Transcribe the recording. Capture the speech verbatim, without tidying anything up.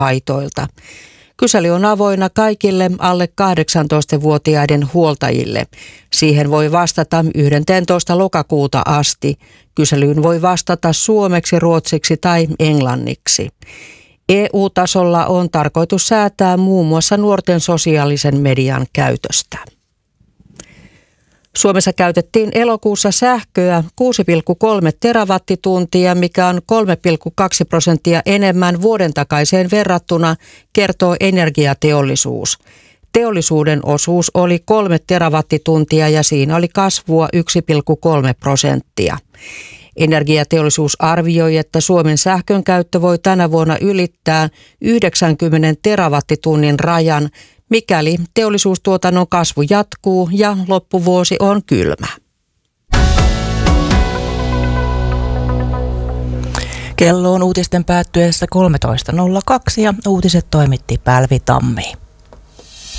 haitoilta. Kysely on avoinna kaikille alle kahdeksantoistavuotiaiden huoltajille. Siihen voi vastata yhdestoista lokakuuta asti. Kyselyyn voi vastata suomeksi, ruotsiksi tai englanniksi. E U-tasolla on tarkoitus säätää muun muassa nuorten sosiaalisen median käytöstä. Suomessa käytettiin elokuussa sähköä kuusi pilkku kolme terawattituntia, mikä on kolme pilkku kaksi prosenttia enemmän vuoden takaiseen verrattuna, kertoo Energiateollisuus. Teollisuuden osuus oli kolme terawattituntia ja siinä oli kasvua yksi pilkku kolme prosenttia. Energiateollisuus arvioi, että Suomen sähkön käyttö voi tänä vuonna ylittää yhdeksänkymmentä terawattitunnin rajan, mikäli teollisuustuotannon kasvu jatkuu ja loppuvuosi on kylmä. Kello on uutisten päättyessä kolmetoista nolla kaksi ja uutiset toimitti Pälvi Tammi.